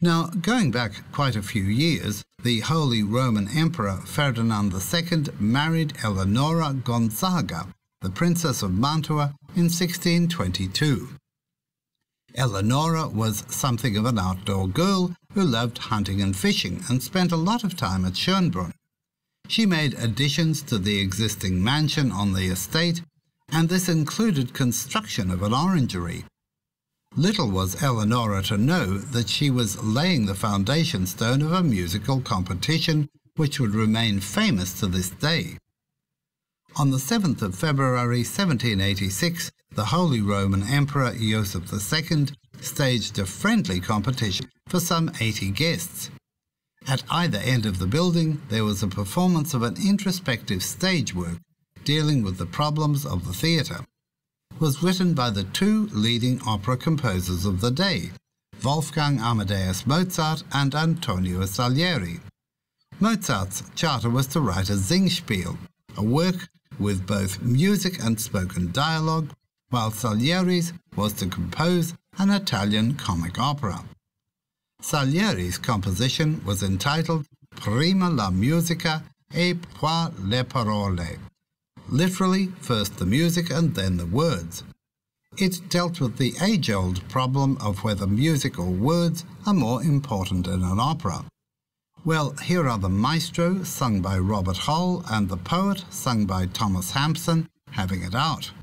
Now, going back quite a few years, the Holy Roman Emperor Ferdinand II married Eleonora Gonzaga, the Princess of Mantua, in 1622. Eleonora was something of an outdoor girl who loved hunting and fishing and spent a lot of time at Schönbrunn. She made additions to the existing mansion on the estate, and this included construction of an orangery. Little was Eleonora to know that she was laying the foundation stone of a musical competition which would remain famous to this day. On the 7th of February 1786, the Holy Roman Emperor Joseph II staged a friendly competition for some 80 guests. At either end of the building, there was a performance of an introspective stage work dealing with the problems of the theatre. It was written by the two leading opera composers of the day, Wolfgang Amadeus Mozart and Antonio Salieri. Mozart's charter was to write a Singspiel, a work with both music and spoken dialogue, while Salieri's was to compose an Italian comic opera. Salieri's composition was entitled Prima la musica e poi le parole, literally first the music and then the words. It dealt with the age-old problem of whether music or words are more important in an opera. Well, here are the maestro, sung by Robert Hole, and the poet, sung by Thomas Hampson, having it out.